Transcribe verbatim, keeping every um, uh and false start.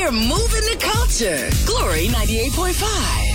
We're moving the culture. Glory ninety-eight point five.